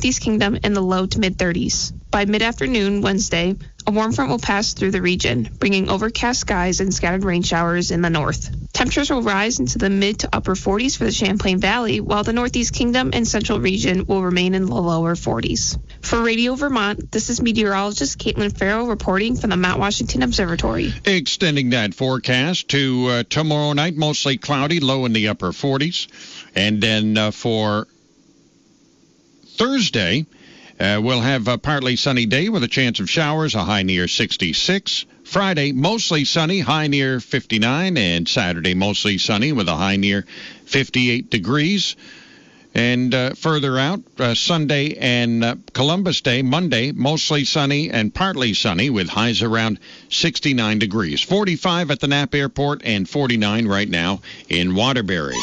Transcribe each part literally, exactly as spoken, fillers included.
Northeast Kingdom in the low to mid-thirties. By mid-afternoon Wednesday, a warm front will pass through the region, bringing overcast skies and scattered rain showers in the north. Temperatures will rise into the mid to upper forties for the Champlain Valley, while the Northeast Kingdom and Central region will remain in the lower forties. For Radio Vermont, this is meteorologist Caitlin Farrell reporting from the Mount Washington Observatory. Extending that forecast to uh, tomorrow night, mostly cloudy, low in the upper forties. And then uh, for Thursday, uh, we'll have a partly sunny day with a chance of showers, a high near sixty-six. Friday, mostly sunny, high near fifty-nine. And Saturday, mostly sunny with a high near fifty-eight degrees. And uh, further out, uh, Sunday and uh, Columbus Day, Monday, mostly sunny and partly sunny with highs around sixty-nine degrees. forty-five at the Knapp Airport and forty-nine right now in Waterbury.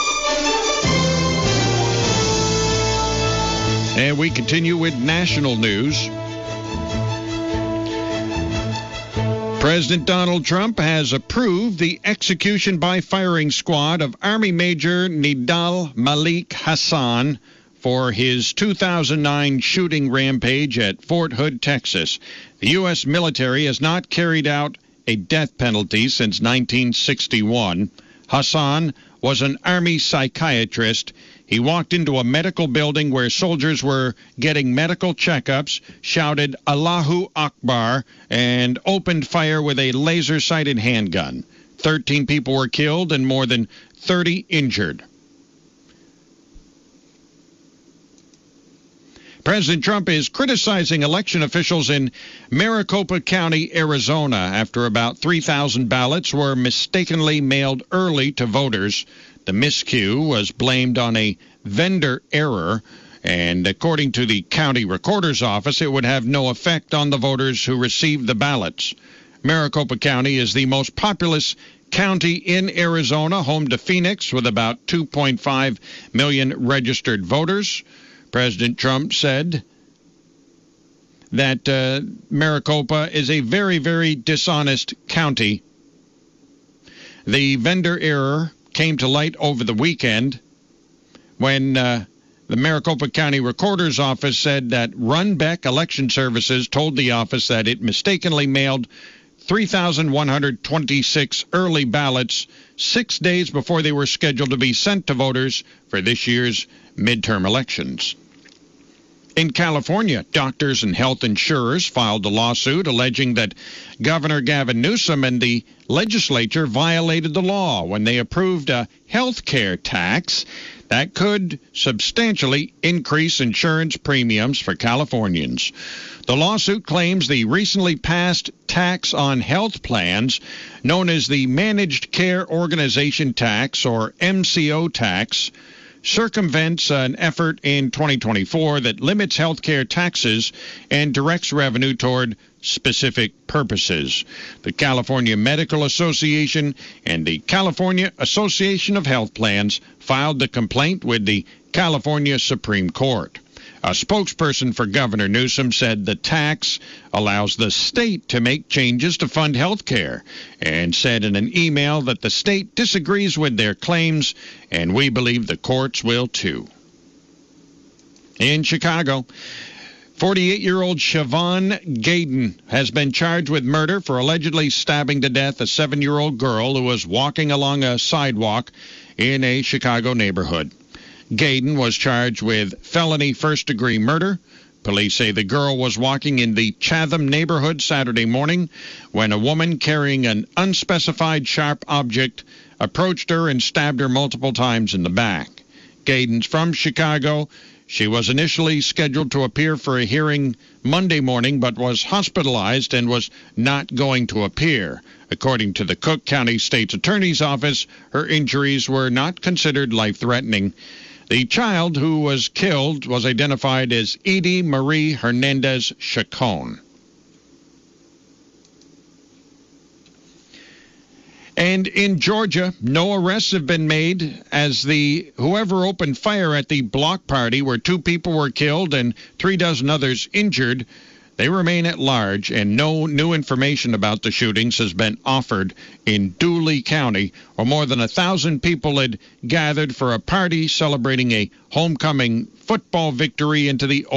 And we continue with national news. President Donald Trump has approved the execution by firing squad of Army Major Nidal Malik Hassan for his two thousand nine shooting rampage at Fort Hood, Texas. The U S military has not carried out a death penalty since nineteen sixty-one. Hassan was an Army psychiatrist. He walked into a medical building where soldiers were getting medical checkups, shouted Allahu Akbar, and opened fire with a laser-sighted handgun. Thirteen people were killed and more than thirty injured. President Trump is criticizing election officials in Maricopa County, Arizona, after about three thousand ballots were mistakenly mailed early to voters. The miscue was blamed on a vendor error, and according to the county recorder's office, it would have no effect on the voters who received the ballots. Maricopa County is the most populous county in Arizona, home to Phoenix, with about two point five million registered voters. President Trump said that uh, Maricopa is a very, very dishonest county. The vendor error came to light over the weekend when uh, the Maricopa County Recorder's Office said that Runbeck Election Services told the office that it mistakenly mailed three thousand one hundred twenty-six early ballots six days before they were scheduled to be sent to voters for this year's midterm elections. In California, doctors and health insurers filed a lawsuit alleging that Governor Gavin Newsom and the legislature violated the law when they approved a health care tax that could substantially increase insurance premiums for Californians. The lawsuit claims the recently passed tax on health plans, known as the Managed Care Organization Tax, or M C O tax, circumvents an effort in twenty twenty-four that limits health care taxes and directs revenue toward specific purposes. The California Medical Association and the California Association of Health Plans filed the complaint with the California Supreme Court. A spokesperson for Governor Newsom said the tax allows the state to make changes to fund health care, and said in an email that the state disagrees with their claims, and we believe the courts will too. In Chicago, forty-eight-year-old Siobhan Gaydon has been charged with murder for allegedly stabbing to death a seven-year-old girl who was walking along a sidewalk in a Chicago neighborhood. Gaydon was charged with felony first-degree murder. Police say the girl was walking in the Chatham neighborhood Saturday morning when a woman carrying an unspecified sharp object approached her and stabbed her multiple times in the back. Gaydon's from Chicago. She was initially scheduled to appear for a hearing Monday morning, but was hospitalized and was not going to appear. According to the Cook County State's Attorney's Office, her injuries were not considered life-threatening. The child who was killed was identified as Edie Marie Hernandez Chacon. And in Georgia, no arrests have been made as the whoever opened fire at the block party where two people were killed and three dozen others injured. They remain at large, and no new information about the shootings has been offered in Dooley County, where more than a thousand people had gathered for a party celebrating a homecoming football victory into the